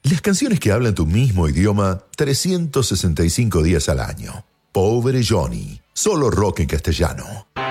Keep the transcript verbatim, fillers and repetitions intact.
Las canciones que hablan tu mismo idioma trescientos sesenta y cinco días al año. Pobre Johnny, solo rock en castellano.